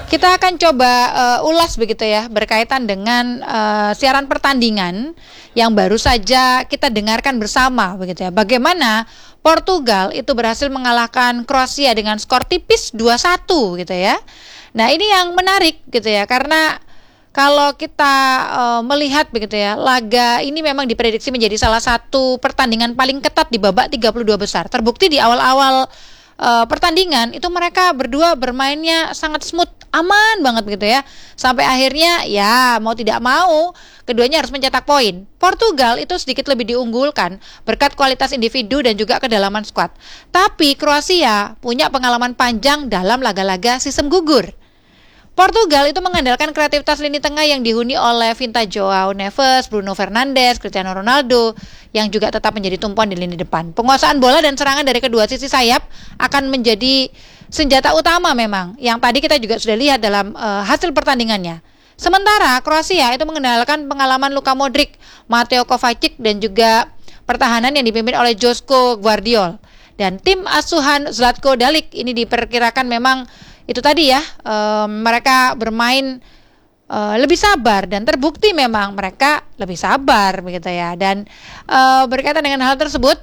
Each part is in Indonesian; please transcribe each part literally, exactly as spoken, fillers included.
Kita akan coba uh, ulas begitu ya, berkaitan dengan uh, siaran pertandingan yang baru saja kita dengarkan bersama begitu ya. Bagaimana Portugal itu berhasil mengalahkan Kroasia dengan skor tipis dua satu gitu ya. Nah, ini yang menarik gitu ya, karena kalau kita uh, melihat begitu ya, laga ini memang diprediksi menjadi salah satu pertandingan paling ketat di babak tiga puluh dua besar. Terbukti di awal-awal Uh, pertandingan itu mereka berdua bermainnya sangat smooth, aman banget begitu ya. Sampai akhirnya ya mau tidak mau keduanya harus mencetak poin. Portugal itu sedikit lebih diunggulkan berkat kualitas individu dan juga kedalaman skuad. Tapi Kroasia punya pengalaman panjang dalam laga-laga sistem gugur. Portugal itu mengandalkan kreativitas lini tengah yang dihuni oleh Vinta João Neves, Bruno Fernandes, Cristiano Ronaldo yang juga tetap menjadi tumpuan di lini depan. Penguasaan bola dan serangan dari kedua sisi sayap akan menjadi senjata utama memang, yang tadi kita juga sudah lihat dalam uh, hasil pertandingannya. Sementara Kroasia itu mengandalkan pengalaman Luka Modric, Mateo Kovacic dan juga pertahanan yang dipimpin oleh Joško Gvardiol. Dan tim asuhan Zlatko Dalic ini diperkirakan memang itu tadi ya, uh, mereka bermain uh, lebih sabar dan terbukti memang mereka lebih sabar begitu ya. Dan uh, berkaitan dengan hal tersebut,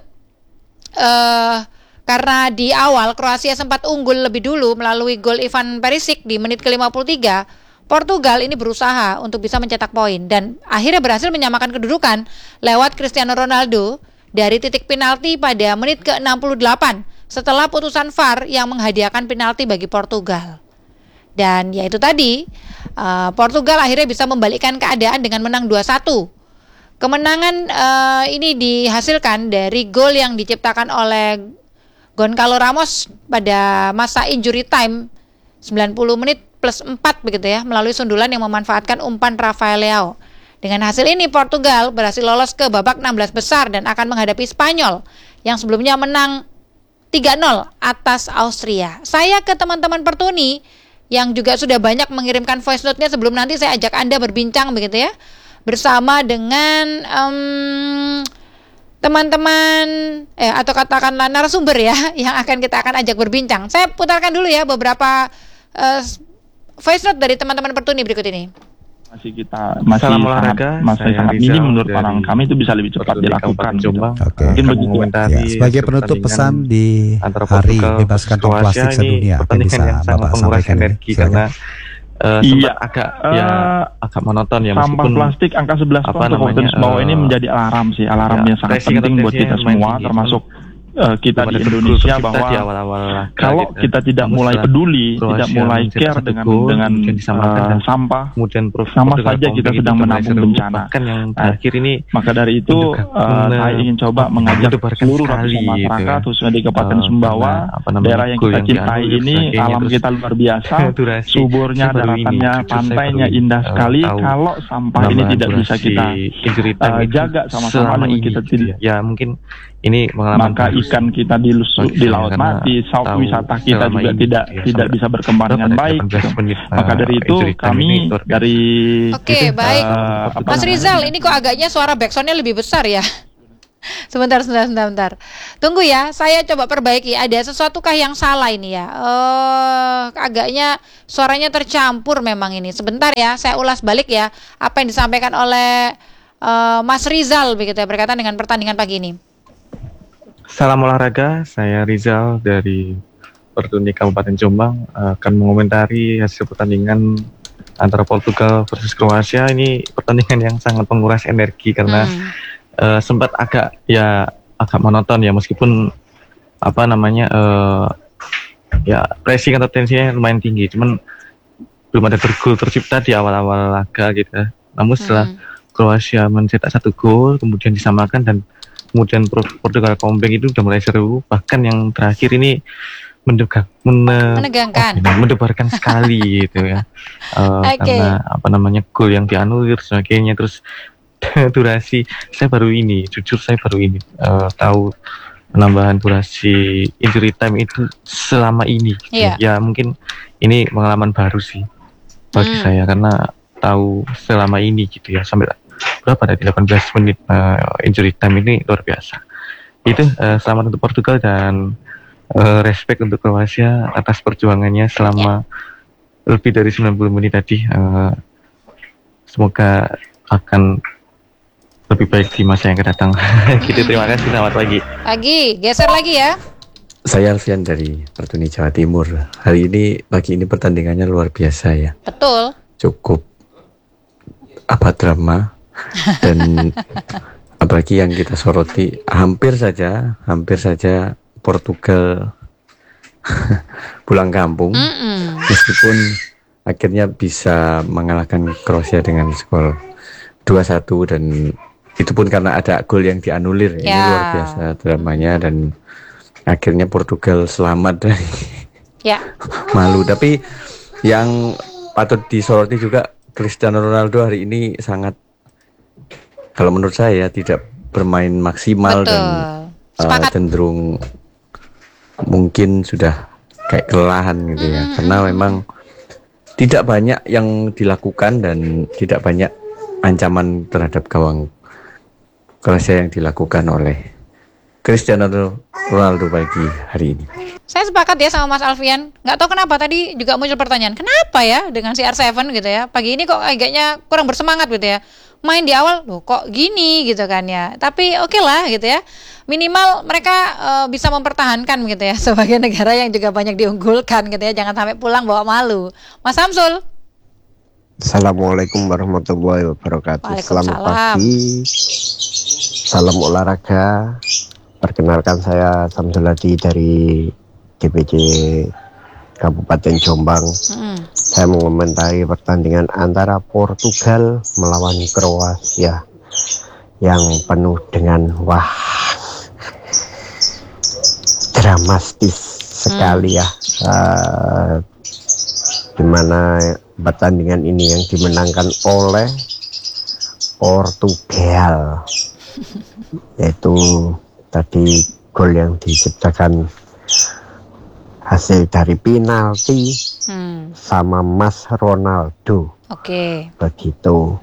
uh, karena di awal Kroasia sempat unggul lebih dulu melalui gol Ivan Perisic di menit ke lima puluh tiga, Portugal ini berusaha untuk bisa mencetak poin dan akhirnya berhasil menyamakan kedudukan lewat Cristiano Ronaldo dari titik penalti pada menit ke enam puluh delapan. Setelah putusan V A R yang menghadiahkan penalti bagi Portugal. Dan ya itu tadi, uh, Portugal akhirnya bisa membalikkan keadaan dengan menang dua satu. Kemenangan uh, ini dihasilkan dari gol yang diciptakan oleh Goncalo Ramos pada masa injury time sembilan puluh menit plus empat begitu ya, melalui sundulan yang memanfaatkan umpan Rafael Leao. Dengan hasil ini Portugal berhasil lolos ke babak enam belas besar dan akan menghadapi Spanyol yang sebelumnya menang tiga nol atas Austria. Saya ke teman-teman Pertuni yang juga sudah banyak mengirimkan voice note-nya sebelum nanti saya ajak Anda berbincang begitu ya, bersama dengan um, teman-teman eh atau katakanlah narasumber ya yang akan kita akan ajak berbincang. Saya putarkan dulu ya beberapa uh, voice note dari teman-teman Pertuni berikut ini. Masih kita masih Salam sangat, olahraga, masih saya sangat Rizal minim menurut dari pandangan kami itu bisa lebih cepat Pertuni dilakukan. Kabupaten Jombang. Gitu. Oke. Mungkin Akan begitu. mengomentari Ya, sebagai penutup pesan di antara hari Portugal bebaskan tong Kroasia plastik ini sedunia, apa yang pertandingan bisa yang sangat Bapak menguras sampaikan ini? energi Silakan. karena uh, Iya. sempat agak ya Eh, agak monoton ya Sampah meskipun plastik angka sebelas ton apa untuk namanya, Kabupaten Sumbawa eh, ini menjadi alarm sih, alarm ya, yang sangat tracing atau penting buat tensinya kita lumayan semua, tinggi, termasuk uh, kita belum di ada gol Indonesia, tercipta bahwa di awal-awal laga kalau gitu. kita tidak Namun mulai setelah peduli, Kroasia tidak mulai mencetak care satu dengan gol, dengan kemudian disamakan uh, dan sampah, kemudian Pro- sama Portugal saja kita comeback itu sedang udah mulai menabung seru. bencana. Bahkan yang Nah, terakhir ini maka dari itu mendekat- uh, mene- saya ingin coba apa, mengajak mendebarkan seluruh sekali lapisan gitu masyarakat, ya. khususnya di Kabupaten Uh, Sumbawa, karena, apa namanya, daerah yang gol kita yang cintai dianulir ini, sebagainya, alam terus kita luar biasa, durasi. suburnya, Saya baru ini, daratannya, jujur saya pantainya baru, indah uh, sekali. tahu Kalau sampah ini penambahan tidak bisa durasi kita injury time uh, itu jaga sama-sama selama dengan ini kita gitu tidak, ya. Ya mungkin ini pengalaman maka baru ikan sih kita di, lusu, bagi di saya, laut karena mati, saut tahu wisata kita selama juga ini tidak gitu ya, tidak sampai bisa berkembang berapa dengan ada baik. delapan belas Gitu. menit, Maka uh, dari itu injury time kami ini luar biasa. dari Oke, Gitu, baik. uh, apa Mas namanya? Rizal, ini kok agaknya suara backsoundnya lebih besar ya? Sebentar, sebentar, sebentar, sebentar. Tunggu ya, saya coba perbaiki. Ada sesuatu kah yang salah ini ya? Eh, agaknya suaranya tercampur memang ini. Sebentar ya, saya ulas balik ya apa yang disampaikan oleh eh, Mas Rizal begitu ya, berkaitan dengan pertandingan pagi ini. Salam olahraga, saya Rizal dari Pertuni Kabupaten Jombang akan mengomentari hasil pertandingan antara Portugal versus Kroasia. Ini pertandingan yang sangat menguras energi karena Hmm. uh, sempat agak ya agak monoton ya, meskipun apa namanya uh, ya pressing atau tensinya lumayan tinggi, cuman belum ada gol tercipta di awal-awal laga gitu ya. Namun setelah Hmm. Kroasia mencetak satu gol kemudian disamakan dan kemudian Portugal comeback itu udah mulai seru. Bahkan yang terakhir ini mendegak, mene, Menegangkan. oh, mendebarkan sekali gitu ya. Uh, Oke. Karena apa namanya gol yang dianulir sebagainya, terus durasi. Saya baru ini, jujur saya baru ini uh, tahu penambahan durasi injury time itu selama ini. Gitu. Iya. Ya mungkin ini pengalaman baru sih bagi Hmm. saya karena tahu selama ini gitu ya, sampai berapa ada delapan belas menit uh, injury time ini luar biasa. Itu uh, selamat untuk Portugal dan uh, respect untuk Kroasia atas perjuangannya selama lebih dari sembilan puluh menit tadi. Uh, semoga akan lebih baik di masa yang akan datang. Gitu, terima kasih, selamat pagi. Pagi, geser lagi ya. Saya Alfian dari Pertuni Jawa Timur. Hari ini, pagi ini pertandingannya luar biasa ya. Betul. Cukup apa drama dan apalagi yang kita soroti hampir saja, hampir saja Portugal pulang kampung. Mm-mm. Meskipun akhirnya bisa mengalahkan Kroasia dengan skor dua satu dan itu pun karena ada gol yang dianulir. Ya. Ini luar biasa dramanya dan akhirnya Portugal selamat dari ya. malu. Tapi yang patut disoroti juga Cristiano Ronaldo hari ini sangat, kalau menurut saya tidak bermain maksimal. Betul. Dan uh, cenderung mungkin sudah kayak kelelahan gitu ya. Mm-hmm. Karena memang tidak banyak yang dilakukan dan tidak banyak ancaman terhadap gawang Kroasia yang dilakukan oleh Cristiano Ronaldo pagi hari ini. Saya sepakat ya sama Mas Alfian. Nggak tahu kenapa tadi juga muncul pertanyaan, kenapa ya dengan C R tujuh gitu ya, pagi ini kok agaknya kurang bersemangat gitu ya. Main di awal, loh kok gini gitu kan ya. Tapi oke okay lah gitu ya. Minimal mereka uh, bisa mempertahankan gitu ya sebagai negara yang juga banyak diunggulkan gitu ya. Jangan sampai pulang bawa malu. Mas Samsul. Assalamualaikum warahmatullahi wabarakatuh. Selamat pagi. Salam olahraga. Perkenalkan saya Samsul Hadi dari D P C Kabupaten Jombang. Hmm. Saya mengomentari pertandingan antara Portugal melawan Kroasia yang penuh dengan wah dramatis sekali hmm. ya. Uh, dimana pertandingan ini yang dimenangkan oleh Portugal, yaitu tadi gol yang diciptakan hasil dari penalti hmm. sama Mas Ronaldo. Oke. Okay. Begitu.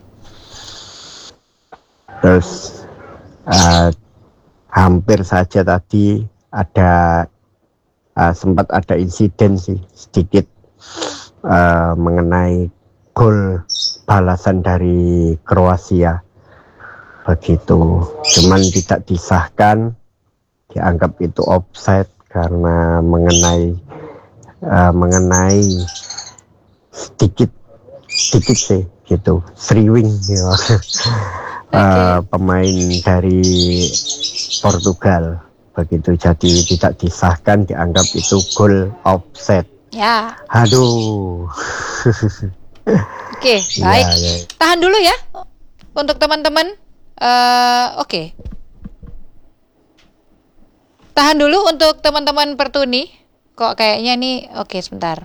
Terus uh, hampir saja tadi ada uh, sempat ada insiden sih sedikit uh, mengenai gol balasan dari Kroasia. Begitu. Cuman tidak disahkan, dianggap itu offside karena mengenai uh, mengenai sedikit sedikit sih gitu sriwing ya. uh, pemain dari Portugal begitu, jadi tidak disahkan, dianggap itu gol offside ya. Aduh. Oke, baik ya, ya. Tahan dulu ya untuk teman-teman. uh, oke okay. Tahan dulu untuk teman-teman Pertuni. Kok kayaknya nih, oke sebentar.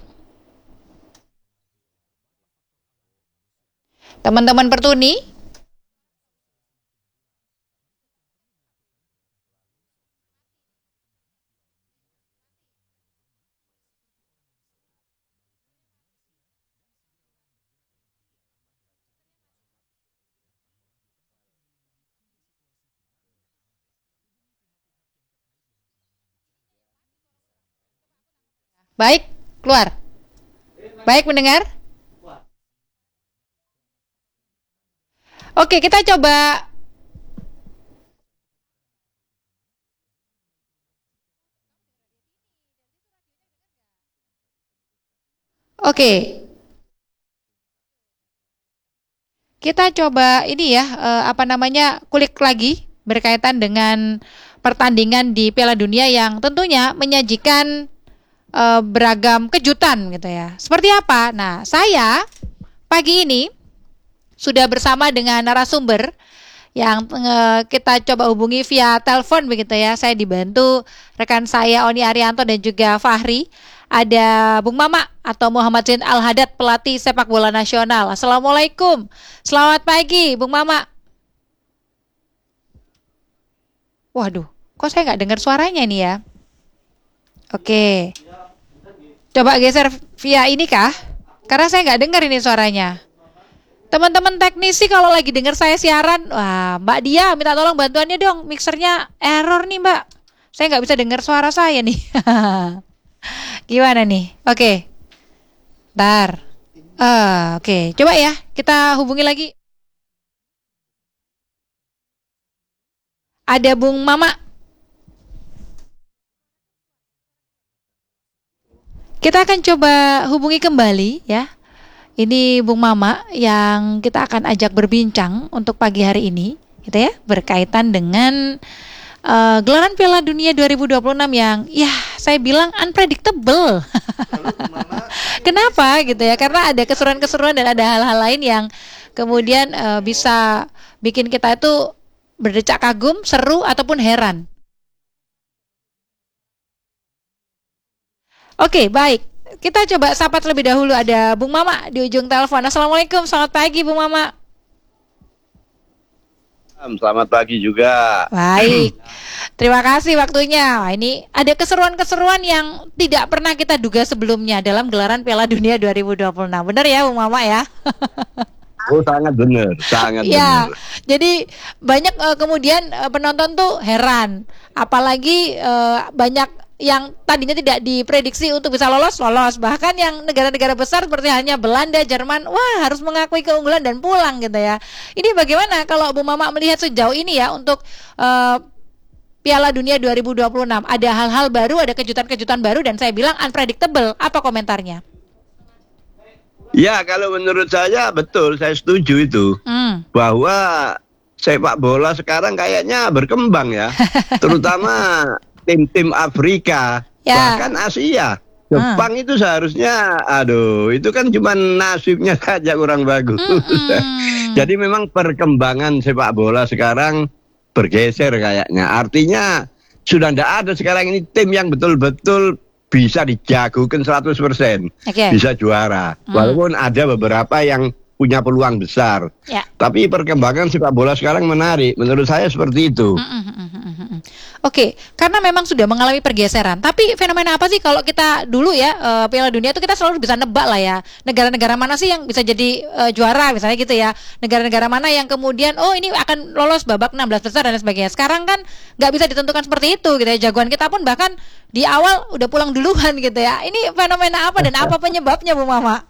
Teman-teman Pertuni. Baik, keluar. Baik, mendengar? Oke, kita coba. Oke. Kita coba ini ya, eh, apa namanya, kulik lagi berkaitan dengan pertandingan di Piala Dunia yang tentunya menyajikan Uh, beragam kejutan gitu ya. Seperti apa? Nah, saya pagi ini sudah bersama dengan narasumber yang uh, kita coba hubungi via telepon begitu ya. Saya dibantu rekan saya Oni Arianto dan juga Fahri. Ada Bung Mama atau Muhammad Zain Al-Hadad, pelatih sepak bola nasional. Assalamualaikum. Selamat pagi, Bung Mama. Waduh, kok saya nggak dengar suaranya nih ya? Oke. Coba geser via ini kah? Karena saya nggak dengar ini suaranya. Teman-teman teknisi kalau lagi dengar saya siaran, wah Mbak Dia minta tolong bantuannya dong. Mixernya error nih Mbak. Saya nggak bisa dengar suara saya nih. Gimana nih? Oke. Bentar. Ah, oke, coba ya kita hubungi lagi. Ada Bung Mama. Kita akan coba hubungi kembali ya. Ini Bung Mama yang kita akan ajak berbincang untuk pagi hari ini, gitu ya, berkaitan dengan uh, gelaran Piala Dunia dua ribu dua puluh enam yang ya saya bilang unpredictable. Kenapa gitu ya? Karena ada keseruan-keseruan dan ada hal-hal lain yang kemudian uh, bisa bikin kita itu berdecak kagum, seru ataupun heran. Oke, baik. Kita coba sapa terlebih dahulu, ada Bung Mama di ujung telepon. Assalamualaikum, selamat pagi Bung Mama. Selamat pagi juga. Baik, terima kasih waktunya. Wah, ini ada keseruan-keseruan yang tidak pernah kita duga sebelumnya dalam gelaran Piala Dunia dua ribu dua puluh enam. Benar ya Bung Mama ya? Oh sangat benar, sangat ya, benar. Jadi banyak uh, kemudian uh, penonton tuh heran. Apalagi uh, banyak yang tadinya tidak diprediksi untuk bisa lolos, lolos. Bahkan yang negara-negara besar seperti halnya Belanda, Jerman, wah harus mengakui keunggulan dan pulang gitu ya. Ini bagaimana kalau Bu Mama melihat sejauh ini ya untuk uh, Piala Dunia dua ribu dua puluh enam? Ada hal-hal baru, ada kejutan-kejutan baru dan saya bilang unpredictable. Apa komentarnya? Ya kalau menurut saya betul, saya setuju itu. Hmm. Bahwa sepak bola sekarang kayaknya berkembang ya. Terutama tim-tim Afrika, ya. Bahkan Asia. Jepang hmm. itu seharusnya, aduh, itu kan cuma nasibnya saja kurang bagus. Hmm. Jadi memang perkembangan sepak bola sekarang bergeser kayaknya. Artinya sudah tidak ada sekarang ini tim yang betul-betul bisa dijagokan seratus persen, okay. bisa juara. Hmm. Walaupun ada beberapa yang punya peluang besar. Ya. Tapi perkembangan sepak bola sekarang menarik. Menurut saya seperti itu. Hmm, hmm, hmm, hmm, hmm. Oke, karena memang sudah mengalami pergeseran. Tapi fenomena apa sih kalau kita dulu ya uh, Piala Dunia itu kita selalu bisa nebak lah ya. Negara-negara mana sih yang bisa jadi uh, juara misalnya gitu ya. Negara-negara mana yang kemudian oh ini akan lolos babak enam belas besar dan sebagainya. Sekarang kan nggak bisa ditentukan seperti itu gitu ya. Jagoan kita pun bahkan di awal udah pulang duluan gitu ya. Ini fenomena apa dan apa penyebabnya Bu Mama?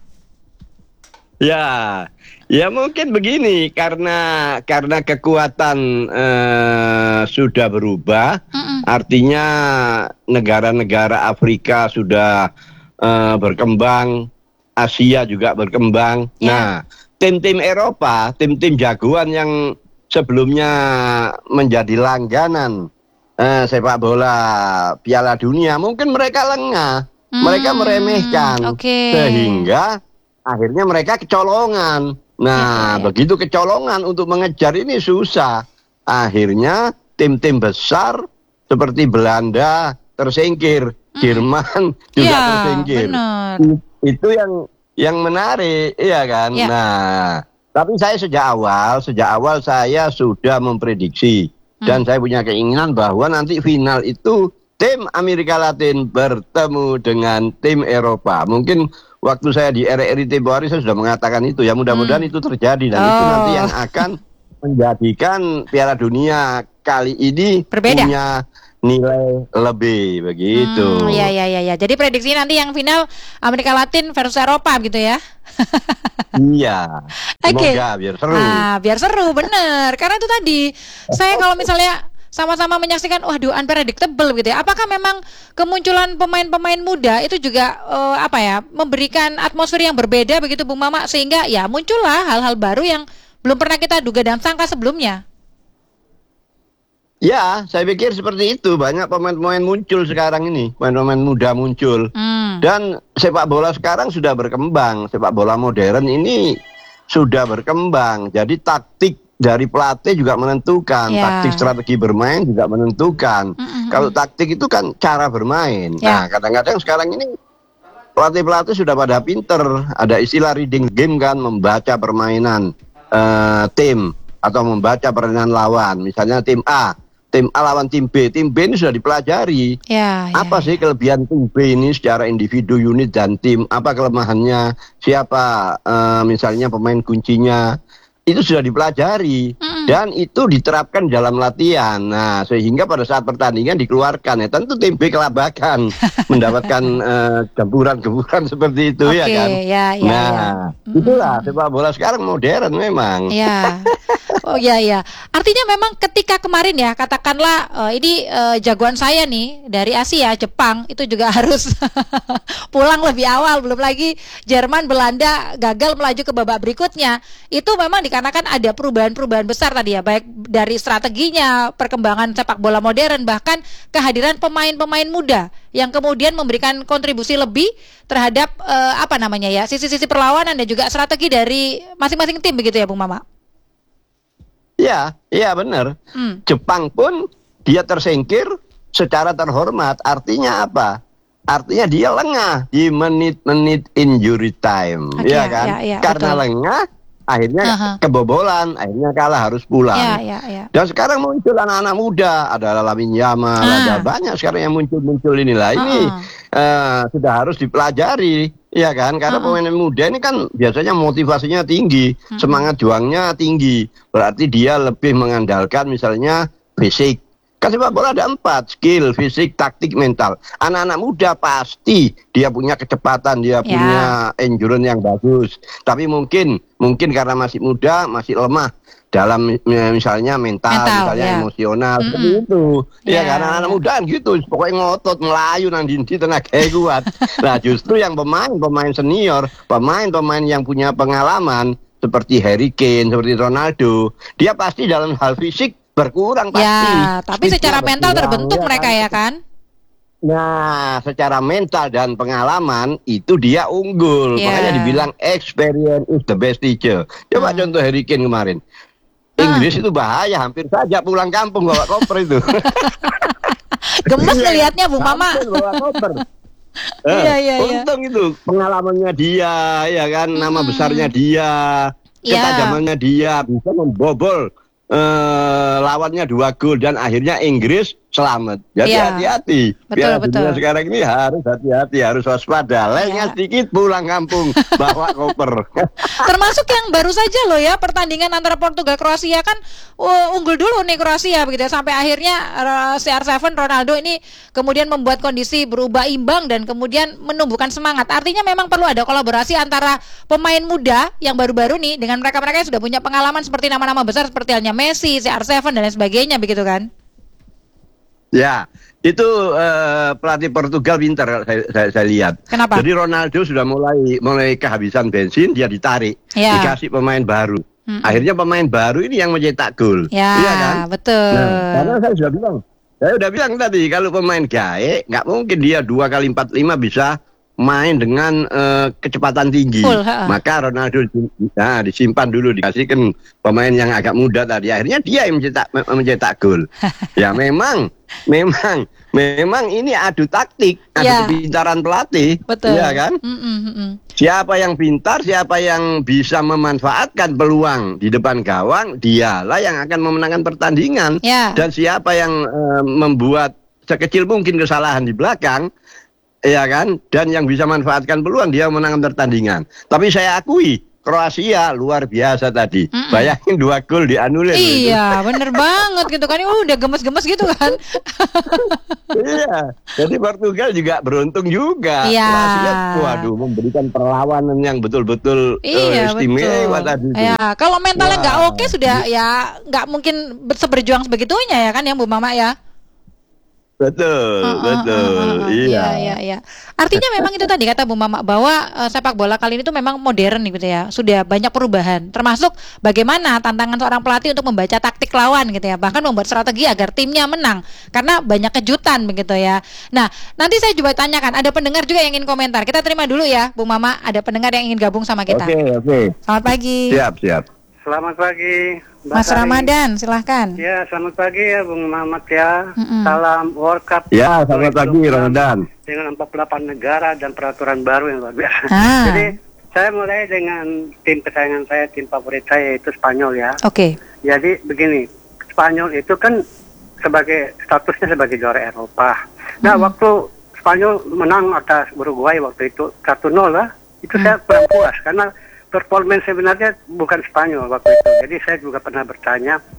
Ya, ya mungkin begini karena karena kekuatan eh, sudah berubah, mm-mm. artinya negara-negara Afrika sudah eh, berkembang, Asia juga berkembang. Yeah. Nah, tim-tim Eropa, tim-tim jagoan yang sebelumnya menjadi langganan eh, sepak bola Piala Dunia, mungkin mereka lengah, mm, mereka meremehkan, okay. sehingga akhirnya mereka kecolongan. Nah, ya, ya. begitu kecolongan untuk mengejar ini susah. Akhirnya tim-tim besar seperti Belanda tersingkir, hmm. Jerman juga ya, tersingkir. Benar. Itu yang yang menarik, iya kan? Ya. Nah, tapi saya sejak awal, sejak awal saya sudah memprediksi hmm. dan saya punya keinginan bahwa nanti final itu tim Amerika Latin bertemu dengan tim Eropa. Mungkin waktu saya di R R I tempo hari saya sudah mengatakan itu ya, mudah-mudahan hmm. itu terjadi dan oh. itu nanti yang akan menjadikan Piala Dunia kali ini Berbeda. punya nilai lebih begitu. Hmm, ya ya ya ya. Jadi prediksi nanti yang final Amerika Latin versus Eropa gitu ya. Iya. Oke. Semoga biar seru. Ah, biar seru bener. Karena itu tadi saya kalau misalnya sama-sama menyaksikan, waduh unpredictable gitu ya. Apakah memang kemunculan pemain-pemain muda itu juga uh, apa ya, memberikan atmosfer yang berbeda begitu Bung Mama, sehingga ya muncullah hal-hal baru yang belum pernah kita duga dan sangka sebelumnya. Ya, saya pikir seperti itu. Banyak pemain-pemain muncul sekarang ini, pemain-pemain muda muncul. Hmm. Dan sepak bola sekarang sudah berkembang. Sepak bola modern ini sudah berkembang. Jadi taktik dari pelatih juga menentukan, yeah. taktik strategi bermain juga menentukan. Mm-hmm. Kalau taktik itu kan cara bermain. Yeah. Nah, kadang-kadang sekarang ini pelatih-pelatih sudah pada pinter. Ada istilah reading game kan, membaca permainan uh, tim atau membaca permainan lawan. Misalnya tim A, tim A lawan tim B, tim B ini sudah dipelajari. Yeah, apa yeah. sih kelebihan tim B ini secara individu, unit dan tim? Apa kelemahannya? Siapa uh, misalnya pemain kuncinya? Itu sudah dipelajari. Mm. dan itu diterapkan dalam latihan. Nah, sehingga pada saat pertandingan dikeluarkan ya tentu tim B kelabakan mendapatkan uh, gempuran-gempuran seperti itu. Oke, ya kan. ya, ya, nah, ya. itulah sepak bola sekarang modern memang. Ya. Oh ya ya. Artinya memang ketika kemarin ya katakanlah uh, ini uh, jagoan saya nih dari Asia, Jepang itu juga harus pulang lebih awal, belum lagi Jerman, Belanda gagal melaju ke babak berikutnya. Itu memang dikarenakan ada perubahan-perubahan besar tadi ya, baik dari strateginya, perkembangan sepak bola modern, bahkan kehadiran pemain-pemain muda yang kemudian memberikan kontribusi lebih terhadap uh, apa namanya ya, sisi-sisi perlawanan dan juga strategi dari masing-masing tim begitu ya Bung Mama. Ya, iya benar. Hmm. Jepang pun dia tersingkir secara terhormat. Artinya apa? Artinya dia lengah di menit-menit injury time, Okay, ya ya, kan? ya, ya, Karena betul. lengah, akhirnya Aha. kebobolan, akhirnya kalah harus pulang. Ya, ya, ya. Dan sekarang muncul anak-anak muda, ada Lamine Yamal, Ah. ada banyak sekarang yang muncul-muncul inilah. Ini Ah. eh, sudah harus dipelajari, ya kan? Karena Ah. pemain muda ini kan biasanya motivasinya tinggi, Hmm. semangat juangnya tinggi. Berarti dia lebih mengandalkan misalnya fisik. Kan sepak bola ada empat, skill, fisik, taktik, mental. Anak-anak muda pasti dia punya kecepatan, dia Ya. punya endurance yang bagus. Tapi mungkin mungkin karena masih muda, masih lemah dalam eh, misalnya mental, Mental, misalnya ya. emosional, Mm-mm. seperti itu. Ya, Ya, karena anak ya. muda kan gitu, pokoknya ngotot, melayu nanti di tenaga kuat. Nah, justru yang pemain-pemain senior, pemain-pemain yang punya pengalaman seperti Harry Kane, seperti Ronaldo, dia pasti dalam hal fisik berkurang pasti. Ya, tapi Speednya secara mental berkurang, terbentuk ya mereka kan? ya kan? Nah, secara mental dan pengalaman itu dia unggul. Ya. Makanya dibilang experience is the best teacher. Coba Hmm. contoh Harry Kane kemarin. Inggris itu bahaya, hampir saja pulang kampung bawa koper itu. Gemes Iya, ngelihatnya Bung Mama. hampir bawa koper. Eh, Iya, iya, iya. untung itu pengalamannya dia, ya kan, nama Hmm. besarnya dia, Iya. ketajamannya dia bisa membobol eh, lawannya dua gol dan akhirnya Inggris selamat. Jadi Iya. hati-hati. Betul, Piala betul. Dunia sekarang ini harus hati-hati, harus waspada. Lengah Iya. sedikit pulang kampung bawa koper. Termasuk yang baru saja loh ya, pertandingan antara Portugal Kroasia kan uh, unggul dulu nih Kroasia begitu ya, sampai akhirnya uh, C R tujuh Ronaldo ini kemudian membuat kondisi berubah imbang dan kemudian menumbuhkan semangat. Artinya memang perlu ada kolaborasi antara pemain muda yang baru-baru nih dengan mereka-mereka yang sudah punya pengalaman seperti nama-nama besar seperti halnya Messi, C R tujuh dan lain sebagainya begitu kan? Ya, itu eh, pelatih Portugal pintar saya, saya, saya lihat. Kenapa? Jadi Ronaldo sudah mulai mulai kehabisan bensin, dia ditarik, Ya. dikasih pemain baru. Mm-mm. Akhirnya pemain baru ini yang mencetak gol. Ya, Iya kan? betul. Nah, karena saya sudah bilang, saya sudah bilang tadi kalau pemain gae nggak mungkin dia dua kali empat lima bisa main dengan eh, kecepatan tinggi. Full, ha-ha. Maka Ronaldo nah, disimpan dulu, dikasihkan pemain yang agak muda tadi. Akhirnya dia yang mencetak mencetak gol. Ya memang, memang, memang ini adu taktik, adu Ya. kepintaran pelatih. Betul. Ya kan? Mm-mm, mm-mm. Siapa yang pintar, siapa yang bisa memanfaatkan peluang di depan gawang, dialah yang akan memenangkan pertandingan. Ya. Dan siapa yang eh, membuat sekecil mungkin kesalahan di belakang, ya kan, dan yang bisa manfaatkan peluang, dia memenangkan pertandingan. Tapi saya akui Kroasia luar biasa tadi. Mm-mm. Bayangin dua gol dianulir. Iya, bener banget gitu kan. Uh, udah gemes-gemes gitu kan. Iya. Jadi Portugal juga beruntung juga. Iya. Kroasia, waduh, memberikan perlawanan yang betul-betul eh, Iya, istimewa betul. tadi. itu. Ya, kalau mentalnya nggak Wah. oke sudah ya nggak mungkin ber- seberjuang sebegitunya ya kan ya Bu Mama ya. Betul, Uh, uh, betul. uh, uh, uh. Iya. Iya, iya, iya. Artinya memang itu tadi kata Bu Mama bahwa uh, sepak bola kali ini tuh memang modern gitu ya. Sudah banyak perubahan. Termasuk bagaimana tantangan seorang pelatih untuk membaca taktik lawan gitu ya. Bahkan membuat strategi agar timnya menang. Karena banyak kejutan begitu ya. Nah, nanti saya coba tanyakan, ada pendengar juga yang ingin komentar. Kita terima dulu ya Bu Mama, ada pendengar yang ingin gabung sama kita. Oke, oke. Selamat pagi. Siap, siap. Selamat pagi, Mbak Mas Sari. Ramadan, silahkan. Ya, selamat pagi ya, Bung Muhammad ya. Mm-mm. Salam World Cup. Ya, selamat pagi, Ramadan. Dengan empat puluh delapan negara dan peraturan baru yang luar biasa. Ah. Jadi, saya mulai dengan tim kesayangan saya, tim favorit saya yaitu Spanyol ya. Oke. Jadi begini, Spanyol itu kan sebagai statusnya sebagai juara Eropa. Nah, Hmm. waktu Spanyol menang atas Uruguay waktu itu satu nol lah, itu Hmm. saya kurang puas karena performance sebenarnya bukan Spanyol waktu itu. Jadi saya juga pernah bertanya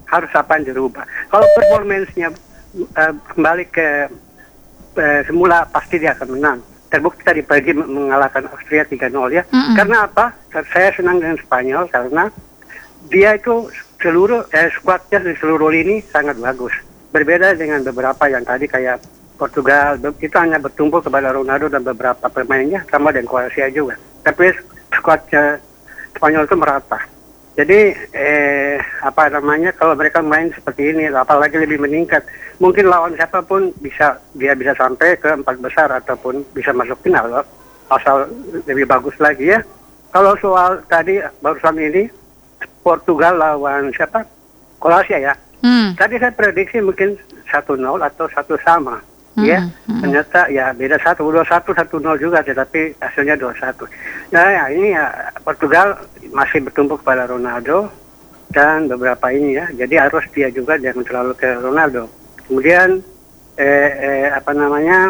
harus apa yang dirubah. Kalau performance-nya uh, kembali ke uh, semula, pasti dia akan menang. Terbukti tadi pagi mengalahkan Austria tiga nol ya. Mm-hmm. Karena apa? Saya senang dengan Spanyol karena dia itu seluruh eh, skuadnya di seluruh lini sangat bagus. Berbeda dengan beberapa yang tadi kayak Portugal, itu hanya bertumpu kepada Ronaldo dan beberapa pemainnya, sama dengan Kroasia juga. Tapi skuadnya Spanyol itu merata. Jadi eh, apa namanya, kalau mereka main seperti ini, apalagi lebih meningkat, mungkin lawan siapapun bisa dia bisa sampai ke empat besar ataupun bisa masuk final loh, asal lebih bagus lagi ya. Kalau soal tadi barusan ini Portugal lawan siapa? Kroasia ya. Hmm. Tadi saya prediksi mungkin satu nol atau satu sama. Hmm, ya, hmm. Ternyata ya beda satu, dua satu, satu nol juga, tetapi hasilnya dua satu. Nah, ya, ini ya Portugal masih bertumpu pada Ronaldo dan beberapa ini ya, jadi harus dia juga jangan terlalu ke Ronaldo. Kemudian eh, eh, apa namanya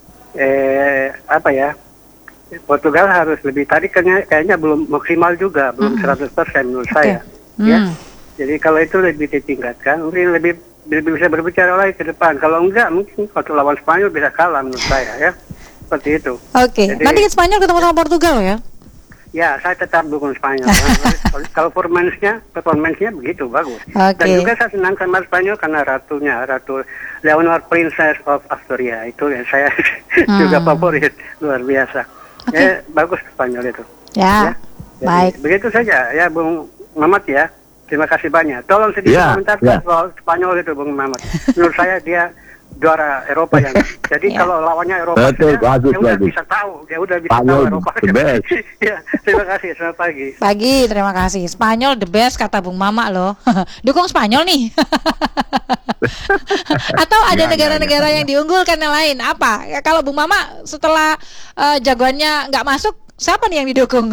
eh, apa ya, Portugal harus lebih, tadi kayaknya, kayaknya belum maksimal juga, belum hmm. seratus persen menurut okay. saya. Hmm. Ya, jadi kalau itu lebih ditingkatkan, mungkin lebih bisa berbicara lagi ke depan. Kalau enggak, mungkin waktu lawan Spanyol bisa kalah menurut saya ya. Seperti itu. Oke. Okay. Nanti Spanyol ketemu sama Portugal ya? Ya, saya tetap dukung Spanyol. Kalau performance-nya, performance-nya begitu bagus. Okay. Dan juga saya senang sama Spanyol karena ratunya, Ratu Leonor Princess of Astoria, itu yang saya hmm. juga favorit, luar biasa. Okay. Ya, bagus Spanyol itu. Ya. ya. Baik. Begitu saja ya, Bung Mamat ya. Terima kasih banyak. Tolong sedikit ya, komentar ya. soal Spanyol itu, Bung Mamat. Menurut saya dia juara Eropa yang. Jadi ya. kalau lawannya Eropa, Betul, dia, bagus, dia udah bagus. bisa tahu, dia udah bisa Spanyol tahu Eropa. Ya, terima kasih. Selamat pagi. Pagi, terima kasih. Spanyol the best kata Bung Mama loh. Dukung Spanyol nih. Atau ada ya, negara-negara ya, ya, yang diunggulkan yang lain? Apa? Ya, kalau Bung Mama setelah uh, jagoannya nggak masuk, siapa nih yang didukung?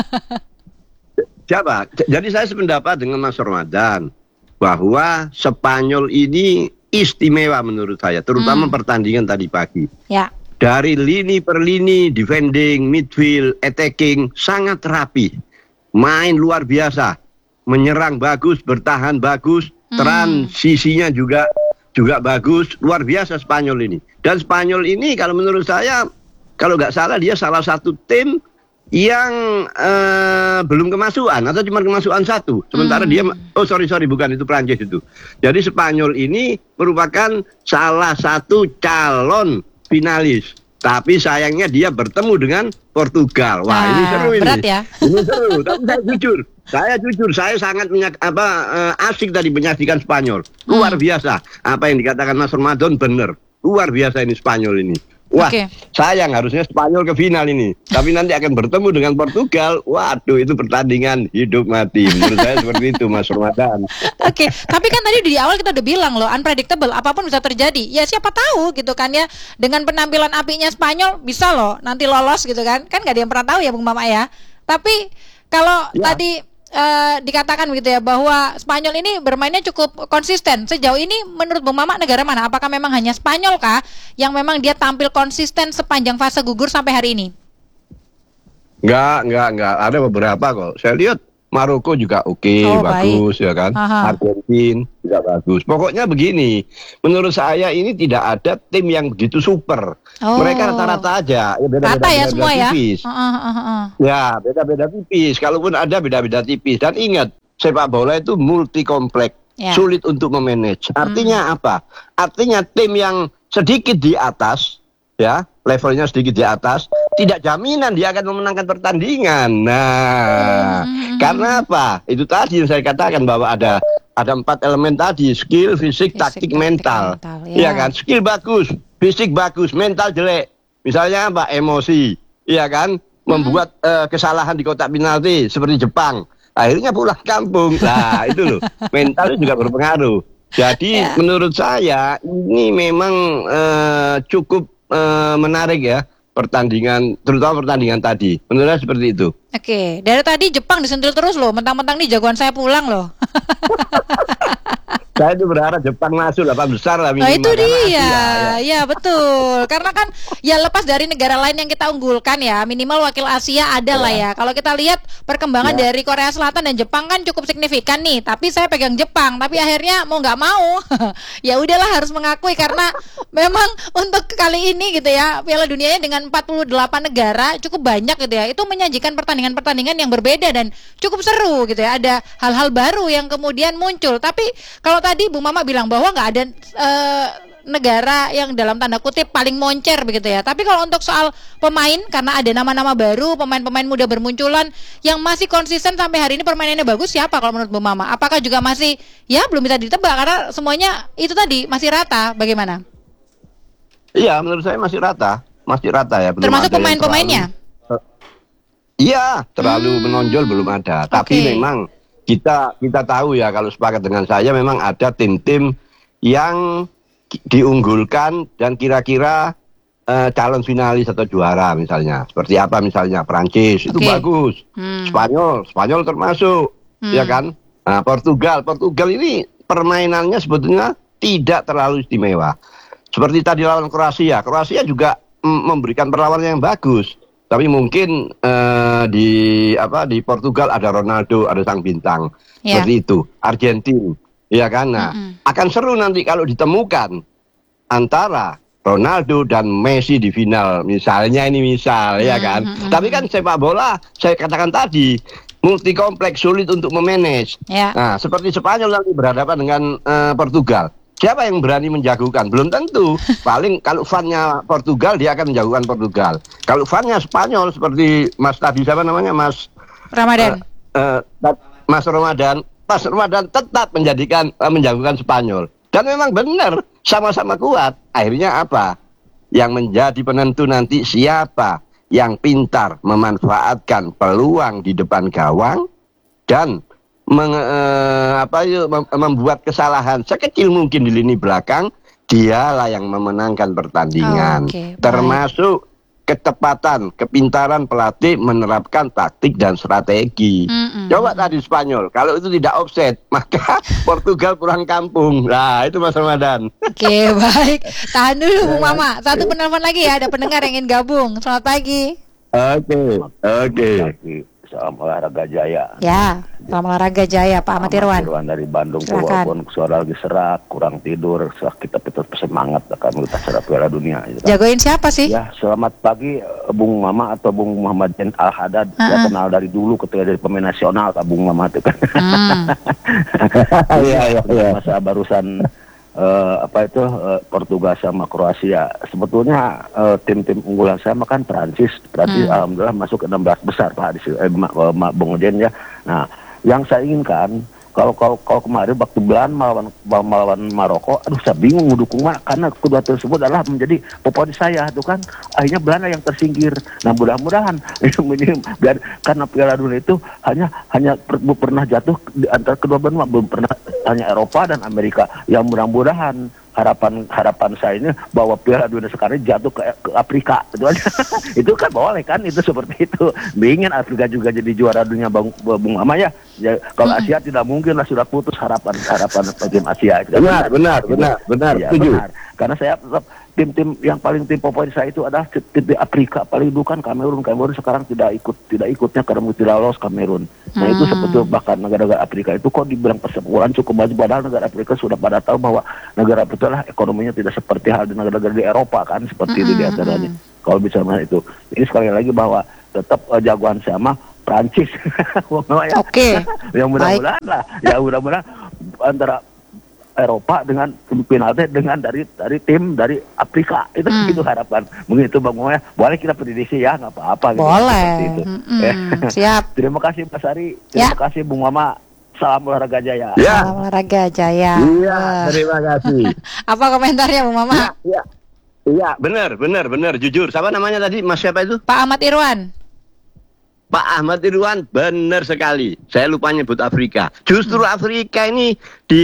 Siapa? Jadi saya sependapat dengan Mas Ramadan bahwa Spanyol ini istimewa menurut saya, terutama hmm. pertandingan tadi pagi. Ya. Dari lini per lini, defending, midfield, attacking sangat rapi, main luar biasa, menyerang bagus, bertahan bagus, hmm. transisinya juga juga bagus, luar biasa Spanyol ini. Dan Spanyol ini kalau menurut saya, kalau nggak salah dia salah satu tim yang uh, belum kemasukan atau cuma kemasukan satu, sementara hmm. dia oh sorry sorry bukan itu Prancis itu. Jadi Spanyol ini merupakan salah satu calon finalis, tapi sayangnya dia bertemu dengan Portugal. Wah, nah, ini seru ini. Berat ya? Ini seru. Tapi saya jujur, saya jujur, saya sangat menyak, apa uh, asik tadi menyaksikan Spanyol. Luar hmm. biasa. Apa yang dikatakan Mas Ramadan benar. Luar biasa ini Spanyol ini. Wah, okay. sayang harusnya Spanyol ke final ini. Tapi nanti akan bertemu dengan Portugal. Waduh, itu pertandingan hidup mati. Menurut saya seperti itu, Mas Ramadan. Oke, okay. Tapi kan tadi di awal kita udah bilang loh, unpredictable, apapun bisa terjadi. Ya siapa tahu gitu kan ya, dengan penampilan apinya Spanyol bisa loh nanti lolos gitu kan. Kan gak ada yang pernah tahu ya Bung Mama ya. Tapi kalau ya. tadi Uh, dikatakan begitu ya bahwa Spanyol ini bermainnya cukup konsisten. Sejauh ini menurut Bung Mama negara mana? Apakah memang hanya Spanyol kah yang memang dia tampil konsisten sepanjang fase gugur sampai hari ini? Enggak, enggak, enggak. Ada beberapa kok. Saya lihat Maroko juga oke, okay, oh, bagus baik. ya kan. Aha. Argentina juga bagus. Pokoknya begini, menurut saya ini tidak ada tim yang begitu super. Oh. Mereka rata-rata aja. Ya beda-beda, Rata ya beda-beda semua tipis. ya. Uh, uh, uh, uh. Ya beda-beda tipis. Kalaupun ada beda-beda tipis. Dan ingat, sepak bola itu multi kompleks, yeah. sulit untuk memanage. Artinya hmm. apa? Artinya tim yang sedikit di atas, ya levelnya sedikit di atas, tidak jaminan dia akan memenangkan pertandingan. Nah, hmm. karena apa? Itu tadi yang saya katakan bahwa ada ada empat elemen tadi, skill, fisik, fisik taktik, taktik, mental. mental ya. ya kan? Skill bagus, fisik bagus, mental jelek. Misalnya apa? Emosi, ya kan? Membuat hmm. uh, kesalahan di kotak penalti seperti Jepang. Akhirnya pulang kampung. Nah, itu loh. Mental juga berpengaruh. Jadi ya. menurut saya ini memang uh, cukup uh, menarik ya pertandingan, terutama pertandingan tadi. Menurut saya seperti itu. Oke, dari tadi Jepang disentil terus loh, mentang-mentang nih jagoan saya pulang loh. Saya itu berharap Jepang masuk delapan besar lah minimal. Nah itu dia, Asia, ya. ya betul. Karena kan ya lepas dari negara lain yang kita unggulkan ya, minimal wakil Asia ada lah ya. Kalau kita lihat perkembangan Ya. dari Korea Selatan dan Jepang kan cukup signifikan nih. Tapi saya pegang Jepang, tapi akhirnya mau nggak mau, ya udahlah harus mengakui karena memang untuk kali ini gitu ya, Piala Dunianya dengan empat puluh delapan negara cukup banyak gitu ya. Itu menyajikan pertandingan-pertandingan yang berbeda dan cukup seru gitu ya. Ada hal-hal baru yang kemudian muncul. Tapi kalau tadi Bu Mama bilang bahwa nggak ada uh, negara yang dalam tanda kutip paling moncer begitu ya. Tapi kalau untuk soal pemain, karena ada nama-nama baru, pemain-pemain muda bermunculan yang masih konsisten sampai hari ini permainannya bagus, siapa kalau menurut Bu Mama? Apakah juga masih ya belum bisa ditebak karena semuanya itu tadi masih rata? Bagaimana? Iya, menurut saya masih rata, masih rata ya. Belum Termasuk ada yang pemain-pemainnya? terlalu- Iya, terlalu Hmm, menonjol belum ada. Tapi oke. memang kita kita tahu ya, kalau sepakat dengan saya memang ada tim-tim yang ki- diunggulkan dan kira-kira eh, calon finalis atau juara misalnya. Seperti apa misalnya Prancis itu Oke. bagus. Hmm. Spanyol, Spanyol termasuk, Hmm. ya kan? Nah, Portugal, Portugal ini permainannya sebetulnya tidak terlalu istimewa. Seperti tadi lawan Kroasia, Kroasia juga mm, memberikan perlawanan yang bagus. Tapi mungkin eh, di apa di Portugal ada Ronaldo, ada sang bintang. Ya. Seperti itu. Argentina, ya kan? Nah, Mm-mm. akan seru nanti kalau ditemukan antara Ronaldo dan Messi di final. Misalnya ini misal, ya kan? Mm-mm. Tapi kan sepak bola, saya katakan tadi, multi kompleks, sulit untuk memanage. Ya. Nah, seperti Spanyol nanti berhadapan dengan eh, Portugal. Siapa yang berani menjagokan? Belum tentu. Paling kalau fan-nya Portugal, dia akan menjagokan Portugal. Kalau fan-nya Spanyol, seperti Mas tadi, siapa namanya? Mas Ramadan. eh, eh, Mas Ramadan. Mas Ramadan tetap menjadikan eh, menjagokan Spanyol. Dan memang benar, sama-sama kuat. Akhirnya apa? Yang menjadi penentu nanti siapa yang pintar memanfaatkan peluang di depan gawang dan meng, eh, apa yuk, mem- membuat kesalahan sekecil mungkin di lini belakang, dialah yang memenangkan pertandingan. Oh, oke, baik. Termasuk ketepatan, kepintaran pelatih menerapkan taktik dan strategi. Mm-mm. Coba tadi Spanyol, kalau itu tidak offset, maka Portugal pulang kampung. Nah, itu Mas Ramadan. Oke, baik. Tahan dulu Bu Mama. Satu penelpon lagi ya, ada pendengar yang ingin gabung. Selamat pagi. Oke, oke. Salam olahraga jaya. Ya, salam olahraga jaya Pak Ahmad Irwan. Irwan dari Bandung. Silakan. Walaupun suara lagi serak, kurang tidur, kita tetap semangat akan kita serap Piala Dunia. Gitu kan. Jagoin siapa sih? Ya, selamat pagi eh, Bung Mama atau Bung Muhammad Jen Al Haddad. Ah, Saya ah. kenal dari dulu ketika jadi pemain nasional Kak Bung Mama itu kan. Hmm. Iya, iya, iya. Masa barusan eh, apa itu eh, Portugal sama Kroasia. Sebetulnya eh, tim-tim unggulan saya makan Prancis. Prancis Hmm. alhamdulillah masuk ke enam belas besar Pak di sini. Eh, Ma- eh, Ma- Bung Jen ya. Nah, yang saya inginkan kalau kalau kalau kemarin waktu Belanda melawan melawan Maroko, aduh saya bingung mendukung mana karena kedua tersebut adalah menjadi favorit saya tuh kan. Akhirnya Belanda yang tersingkir. Nah, mudah-mudahan ini biar karena Piala Dunia itu hanya hanya per, pernah jatuh di antara kedua benua, belum pernah hanya Eropa dan Amerika. Yang mudah-mudahan harapan harapan saya ini bahwa Piala Dunia sekarang jatuh ke, ke Afrika itu aja. Itu kan boleh kan, itu seperti itu. Ingin Afrika juga jadi juara dunia Bung, Bung Mama ya. Ya, kalau Asia tidak mungkin lah, sudah putus harapan harapan tim Asia. Benar, benar, benar, benar, Ya, setuju. benar. Karena saya tetap tim-tim yang paling tim favorit saya itu adalah tim, tim Afrika. Paling dulu kan Kamerun, Kamerun sekarang tidak ikut tidak ikutnya karena tidak lolos Kamerun. Nah itu Hmm. sebetulnya bahkan negara-negara Afrika itu kok dibilang persepak cukup maju, padahal negara Afrika sudah pada tahu bahwa negara itu lah ekonominya tidak seperti hal di negara-negara di Eropa kan, seperti itu di Hmm. antaranya. Kalau bicara itu, ini sekali lagi bahwa tetap uh, jagoan sama Prancis. Oke. Yang mudah-mudahan lah, ya mudah-mudahan antara Eropa dengan penalti dengan dari dari tim dari Afrika itu Hmm. itu harapan. Mungkin itu Bang Moya, boleh kita prediksi ya, nggak apa-apa. Gitu, Boleh. seperti itu. Mm-mm. Ya. Siap. Terima kasih Mas Ari, Ya. terima kasih Bung Mama. Salam olahraga jaya. Ya, Salam olahraga jaya. iya, Wah. terima kasih. Apa komentarnya Bu Mama? Iya, iya, benar, benar, benar, jujur. Siapa namanya tadi? Mas siapa itu? Pak Ahmad Irwan. Pak Ahmad Irwan, benar sekali. Saya lupa nyebut Afrika. Justru Afrika ini di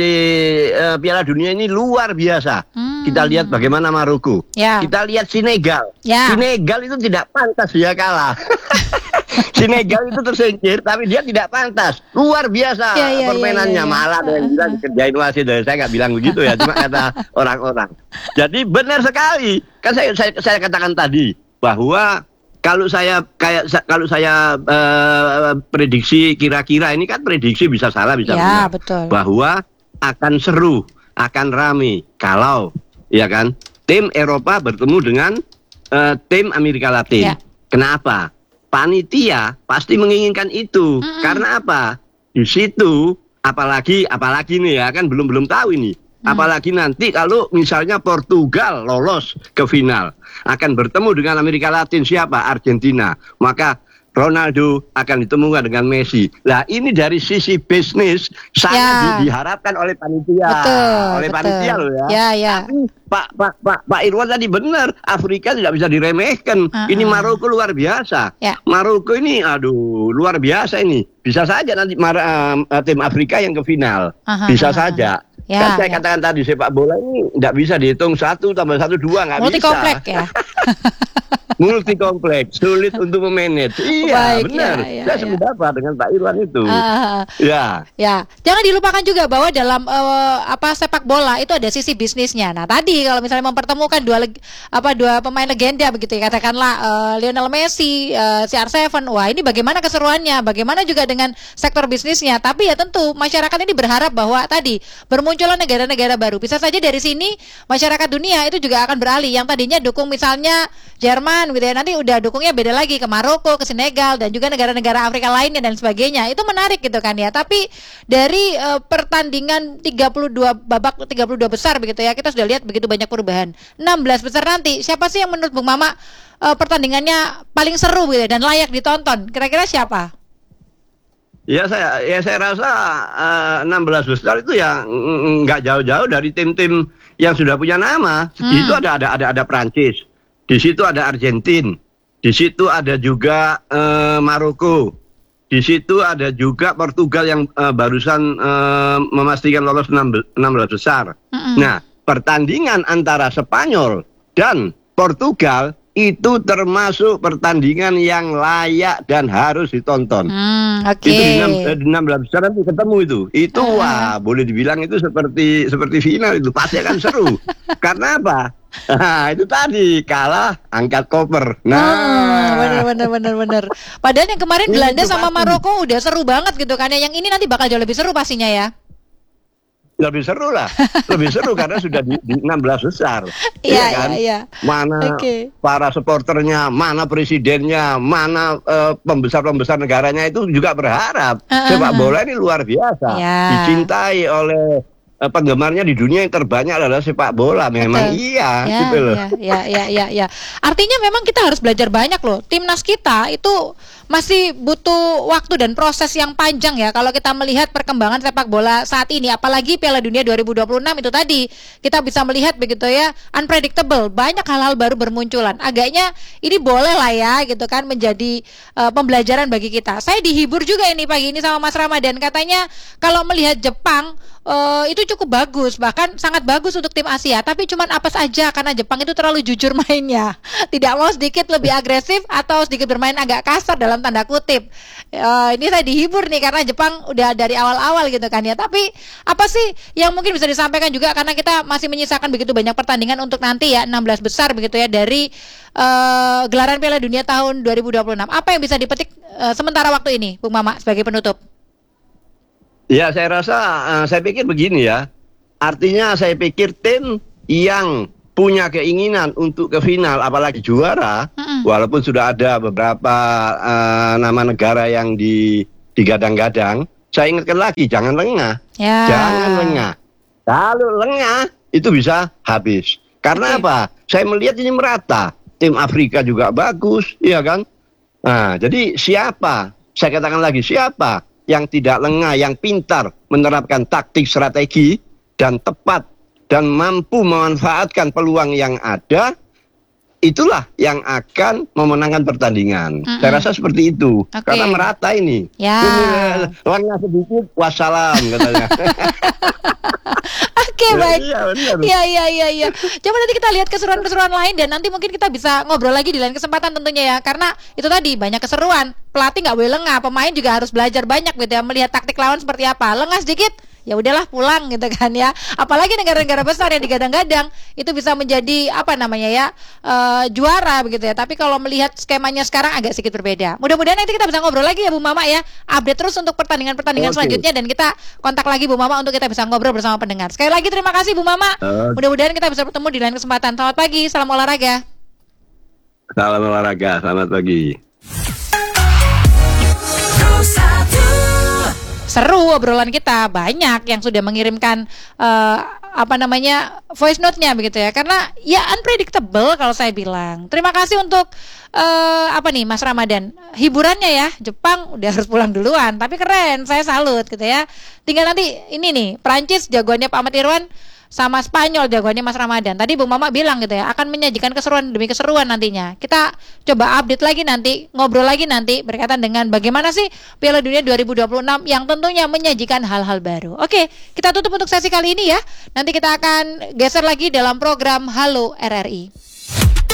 eh, Piala Dunia ini luar biasa. Hmm. Kita lihat bagaimana Maroko. Ya. Kita lihat Senegal. Ya. Senegal itu tidak pantas dia kalah. Senegal itu tersingkir, tapi dia tidak pantas. Luar biasa Ya, ya, permainannya, ya, ya, ya. malah ada yang bilang dikerjain wasit. Saya nggak bilang begitu ya, cuma kata orang-orang. Jadi benar sekali, kan saya saya, saya katakan tadi bahwa kalau saya kayak kalau saya uh, prediksi kira-kira ini kan prediksi bisa salah bisa Ya, benar. betul. Bahwa akan seru, akan rame kalau ya kan tim Eropa bertemu dengan uh, tim Amerika Latin. Ya. Kenapa? Panitia pasti menginginkan itu. Mm-mm. Karena apa? Di situ apalagi apalagi nih ya kan belum belum tahu ini. Mm. Apalagi nanti kalau misalnya Portugal lolos ke final akan bertemu dengan Amerika Latin siapa? Argentina. Maka Ronaldo akan ditemukan dengan Messi. Lah ini dari sisi bisnis sangat Ya. di- diharapkan oleh panitia, Betul, oleh betul. panitia loh ya. Ya, ya. Tapi Pak Pak Pak Pak Irwan tadi benar, Afrika tidak bisa diremehkan. Uh-uh. Ini Maroko luar biasa. Ya. Maroko ini aduh luar biasa ini. Bisa saja nanti Mar- uh, tim Afrika yang ke final. Aha, Bisa aha, saja. Ya, kan saya ya. katakan tadi sepak bola ini tidak bisa dihitung satu tambah satu dua nggak Multi bisa. komplek ya. Multi kompleks, sulit untuk memanage. Iya, Baik, benar. ya, ya, Saya ya. sependapat dengan Pak Irwan itu. Ah, Ya. Ya, jangan dilupakan juga bahwa dalam eh, apa sepak bola itu ada sisi bisnisnya. Nah, tadi kalau misalnya mempertemukan dua leg- apa dua pemain legenda begitu ya, katakanlah eh, Lionel Messi, eh, C R tujuh. Wah, ini bagaimana keseruannya? Bagaimana juga dengan sektor bisnisnya? Tapi ya tentu masyarakat ini berharap bahwa tadi bermunculan negara-negara baru. Bisa saja dari sini masyarakat dunia itu juga akan beralih yang tadinya dukung misalnya Jerman gitu ya, nanti udah dukungnya beda lagi ke Maroko, ke Senegal dan juga negara-negara Afrika lainnya dan sebagainya. Itu menarik gitu kan ya. Tapi dari eh, pertandingan tiga puluh dua babak tiga puluh dua besar begitu ya, kita sudah lihat begitu banyak perubahan. enam belas besar nanti siapa sih yang menurut Bung Mama eh, pertandingannya paling seru gitu ya, dan layak ditonton? Kira-kira siapa? Ya saya ya saya rasa eh, enam belas besar itu ya mm, nggak jauh-jauh dari tim-tim yang sudah punya nama. Di situ ada ada ada ada Prancis, di situ ada Argentina, di situ ada juga eh, Maroko, di situ ada juga Portugal yang eh, barusan eh, memastikan lolos enam belas besar. Mm-mm. Nah, pertandingan antara Spanyol dan Portugal itu termasuk pertandingan yang layak dan harus ditonton. Hmm, oke. Itu di enam, eh, di enam belas besar nanti ketemu itu. Itu Uh-huh. wah, boleh dibilang itu seperti seperti final itu pasti akan seru. Karena apa? Nah, itu tadi kalah angkat koper. Nah, Ah, bener bener bener bener. Padahal yang kemarin Ini Belanda itu sama pasti. Maroko udah seru banget gitu kan ya. Yang ini nanti bakal jauh lebih seru pastinya ya. lebih seru lah. Lebih seru karena sudah di, di enam belas besar. Iya kan? iya iya. Mana Oke. para supporternya, mana presidennya, mana eh, pembesar-pembesar negaranya itu juga berharap Ah, sepak ah, bola ini luar biasa, Ya. dicintai oleh eh, penggemarnya di dunia yang terbanyak adalah sepak bola. Memang Betul. iya, Ya, gitu loh. ya, ya, ya, ya, ya. Artinya memang kita harus belajar banyak loh. Timnas kita itu masih butuh waktu dan proses yang panjang ya kalau kita melihat perkembangan sepak bola saat ini, apalagi Piala Dunia dua ribu dua puluh enam itu tadi kita bisa melihat begitu ya, unpredictable, banyak hal-hal baru bermunculan. Agaknya ini boleh lah ya gitu kan menjadi uh, pembelajaran bagi kita. Saya dihibur juga ini pagi ini sama Mas Ramadan, katanya kalau melihat Jepang uh, itu cukup bagus, bahkan sangat bagus untuk tim Asia, tapi cuman apes aja karena Jepang itu terlalu jujur mainnya, tidak mau sedikit lebih agresif atau sedikit bermain agak kasar dalam tanda kutip. Uh, ini saya dihibur nih karena Jepang udah dari awal-awal gitu kan ya. Tapi apa sih yang mungkin bisa disampaikan juga, karena kita masih menyisakan begitu banyak pertandingan untuk nanti ya, enam belas besar begitu ya dari uh, gelaran Piala Dunia tahun dua ribu dua puluh enam. Apa yang bisa dipetik uh, sementara waktu ini, Bung Mama, sebagai penutup? Ya, saya rasa, uh, saya pikir begini ya. Artinya saya pikir tim yang punya keinginan untuk ke final, apalagi juara, Mm-mm. walaupun sudah ada beberapa uh, nama negara yang di, digadang-gadang, saya ingatkan lagi, jangan lengah. Ya. Jangan lengah. Kalau lengah, itu bisa habis. Karena Oke. apa? Saya melihat ini merata. Tim Afrika juga bagus, iya kan? Nah, jadi siapa? Saya katakan lagi, siapa yang tidak lengah, yang pintar menerapkan taktik strategi dan tepat dan mampu memanfaatkan peluang yang ada, itulah yang akan memenangkan pertandingan. Mm-mm. Saya rasa seperti itu. Oke. Karena merata ini. Ya. Ini, lengah sedikit, wassalam katanya. Oke, Oke, baik. Iya, benar. Iya, iya, iya, iya. Coba nanti kita lihat keseruan-keseruan lain dan nanti mungkin kita bisa ngobrol lagi di lain kesempatan tentunya ya. Karena itu tadi banyak keseruan. Pelatih nggak boleh lengah, pemain juga harus belajar banyak gitu ya, melihat taktik lawan seperti apa. Lengah sedikit, ya udahlah pulang gitu kan ya. Apalagi negara-negara besar yang digadang-gadang itu bisa menjadi apa namanya ya uh, juara begitu ya. Tapi kalau melihat skemanya sekarang agak sedikit berbeda. Mudah-mudahan nanti kita bisa ngobrol lagi ya Bu Mama ya. Update terus untuk pertandingan-pertandingan Oke. selanjutnya dan kita kontak lagi Bu Mama untuk kita bisa ngobrol bersama pendengar. Sekali lagi terima kasih Bu Mama. Oke. Mudah-mudahan kita bisa bertemu di lain kesempatan. Selamat pagi, salam olahraga. Salam olahraga, selamat pagi. Seru obrolan kita, banyak yang sudah mengirimkan uh, apa namanya voice note-nya begitu ya, karena ya unpredictable kalau saya bilang. Terima kasih untuk uh, apa nih Mas Ramadan, hiburannya ya. Jepang udah harus pulang duluan, tapi keren, saya salut gitu ya. Tinggal nanti ini nih Prancis jagoannya Pak Ahmad Irwan sama Spanyol jagoannya Mas Ramadan. Tadi Bu Mama bilang gitu ya, akan menyajikan keseruan demi keseruan nantinya. Kita coba update lagi nanti, ngobrol lagi nanti berkaitan dengan bagaimana sih Piala Dunia dua ribu dua puluh enam yang tentunya menyajikan hal-hal baru. Oke, kita tutup untuk sesi kali ini ya. Nanti kita akan geser lagi dalam program Halo R R I.